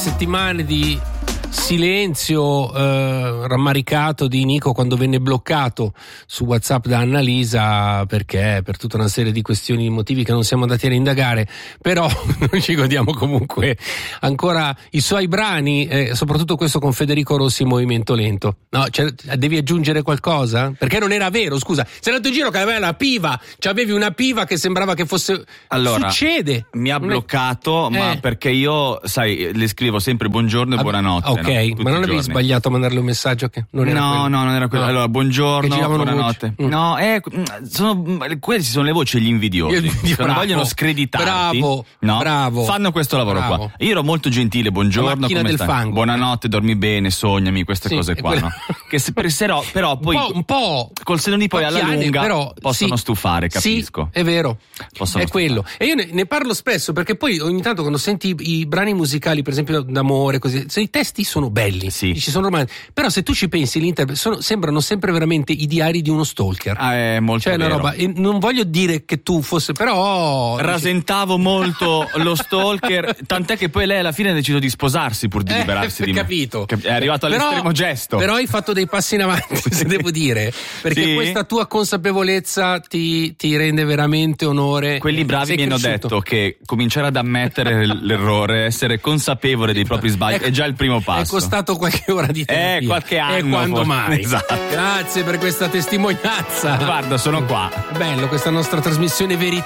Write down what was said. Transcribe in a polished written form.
settimane di silenzio rammaricato di Nico quando venne bloccato su WhatsApp da Annalisa, perché per tutta una serie di questioni, motivi che non siamo andati a indagare, però noi ci godiamo comunque ancora i suoi brani, soprattutto questo con Federico Rossi, Movimento Lento. No, devi aggiungere qualcosa? Perché non era vero, scusa, sei andato in giro che aveva la piva, avevi una piva che sembrava che fosse... Allora, succede, mi ha bloccato, ma perché io, sai, le scrivo sempre buongiorno e buonanotte. Ok, no? ma non avevi sbagliato a mandarle un messaggio che non era quello? No, non era quello. Allora, buongiorno, buonanotte. No, queste sono le voci degli invidiosi. Quando vogliono screditarti, bravo, fanno questo lavoro qua. Io ero molto gentile, buongiorno, come stai? Fango. Buonanotte, dormi bene, sognami, queste cose qua, no? Che però poi un po' col senno di poi alla lunga però, possono stufare, capisco. Sì, è vero. Possono è quello. E io ne parlo spesso, perché poi ogni tanto quando senti i brani musicali, per esempio d'amore, così, se i testi sono belli, ci sono romantici, però se tu ci pensi l'interprete sembrano sempre veramente i diari di uno stalker. È molto una roba, e non voglio dire che tu fosse, però rasentavo molto lo stalker, tant'è che poi lei alla fine ha deciso di sposarsi pur di liberarsi di me. Capito. È arrivato all'estremo gesto. Però hai fatto dei passi in avanti, se devo dire, perché questa tua consapevolezza ti rende veramente onore. Quelli bravi mi hanno detto che cominciare ad ammettere l'errore, essere consapevole dei propri sbagli, è già il primo passo. È costato qualche ora di terapia. Qualche anno. E quando mai. Esatto. Grazie per questa testimonianza. Guarda, sono qua. Bello questa nostra trasmissione verità.